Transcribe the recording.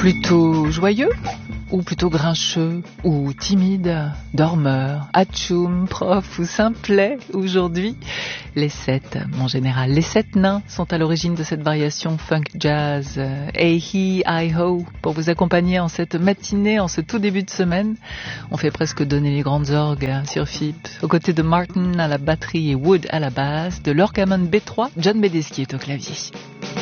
Plutôt joyeux ou plutôt grincheux ou timide, dormeur, atchoum, prof ou simplet aujourd'hui? Les 7, mon général, les 7 nains sont à l'origine de cette variation funk jazz. Hey he, I ho, pour vous accompagner en cette matinée, en ce tout début de semaine. On fait presque donner les grandes orgues sur FIP, aux côtés de Martin à la batterie et Wood à la basse, de l'Orgamon B3, John Medeski est au clavier.